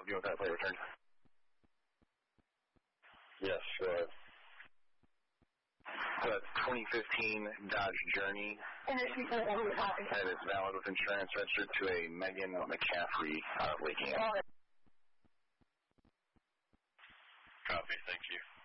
you with that plate return? Yes, sure. The 2015 Dodge Journey, and it's valid with insurance, registered to a Megan McCaffrey out of Lake Camp. Copy, thank you.